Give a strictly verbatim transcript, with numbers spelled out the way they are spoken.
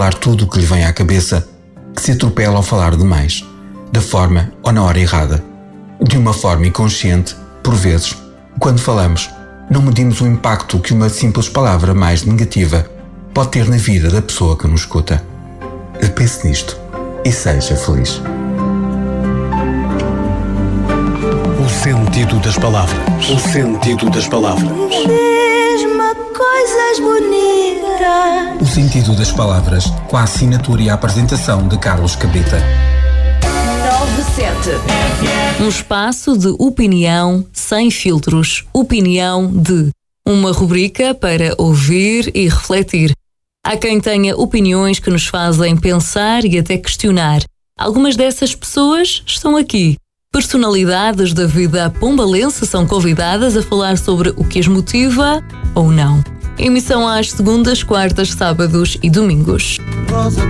falar tudo o que lhe vem à cabeça, que se atropela ao falar demais, da forma ou na hora errada. De uma forma inconsciente, por vezes, quando falamos, não medimos o impacto que uma simples palavra mais negativa pode ter na vida da pessoa que nos escuta. Pense nisto e seja feliz. O sentido das palavras. O sentido das palavras. Diz-me coisas bonitas. O sentido das palavras, com a assinatura e a apresentação de Carlos Cabrita. nove sete. Um espaço de opinião sem filtros. Opinião de. Uma rubrica para ouvir e refletir. Há quem tenha opiniões que nos fazem pensar e até questionar. Algumas dessas pessoas estão aqui. Personalidades da vida pombalense são convidadas a falar sobre o que as motiva ou não. Emissão às segundas, quartas, sábados e domingos.